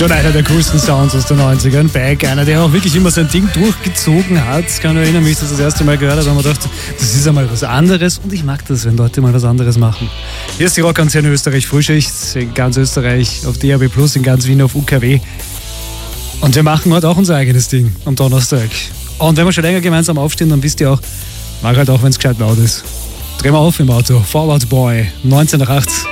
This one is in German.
Schon einer der coolsten Sounds aus den 90ern. Beck, einer, der auch wirklich immer sein Ding durchgezogen hat. Ich kann nur erinnern, wie ich das erste Mal gehört habe, und man dachte, das ist einmal was anderes. Und ich mag das, wenn Leute mal was anderes machen. Hier ist die Rockantenne Österreich Frühschicht, in ganz Österreich auf DAB+, in ganz Wien auf UKW. Und wir machen heute auch unser eigenes Ding am Donnerstag. Und wenn wir schon länger gemeinsam aufstehen, dann wisst ihr auch, mach halt auch, wenn es gescheit laut ist. Drehen wir auf im Auto. Fall Out Boy, 19 nach 8.